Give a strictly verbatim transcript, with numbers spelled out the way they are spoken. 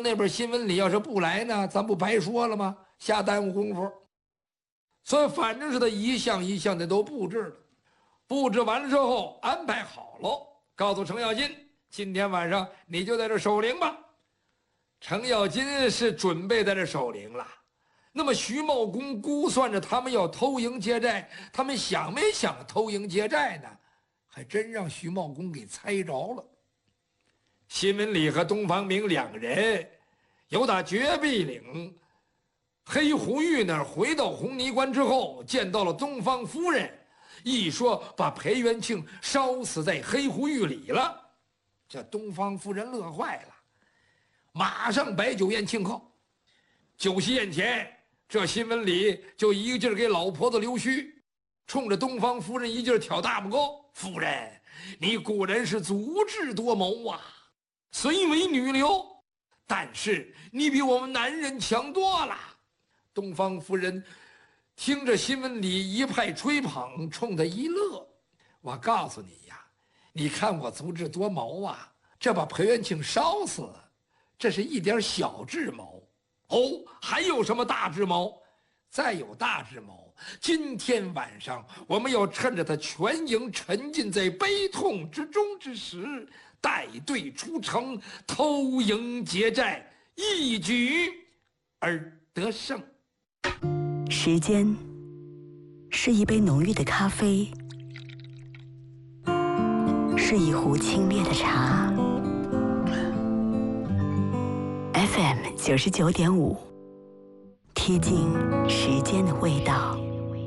那边新闻里要是不来呢，咱不白说了吗？瞎耽误功夫。所以反正是他一项一项的都布置了，布置完了之后安排好喽，告诉程咬金，今天晚上你就在这守灵吧。程咬金是准备在这守灵了。那么徐茂公估算着他们要偷营劫寨，他们想没想偷营劫寨呢？还真让徐茂公给猜着了。新文里和东方明两人由打绝壁岭黑狐峪那儿回到红泥关之后，见到了东方夫人，一说把裴元庆烧死在黑狐峪里了。这东方夫人乐坏了，马上摆酒宴庆贺。酒席宴前，这新闻里就一个劲儿给老婆子溜须，冲着东方夫人一劲儿挑大拇哥。夫人，你果然是足智多谋啊，虽为女流，但是你比我们男人强多了。东方夫人听着新闻里一派吹捧，冲他一乐。我告诉你呀，你看我足智多谋啊，这把裴元庆烧死，这是一点小智谋。哦，还有什么大智谋？再有大智谋，今天晚上我们要趁着他全营沉浸在悲痛之中之时，带队出城，偷营劫寨，一举而得胜。 时间是一杯浓郁的咖啡，是一壶清冽的茶。F M 九十九点五，贴近时间的味道。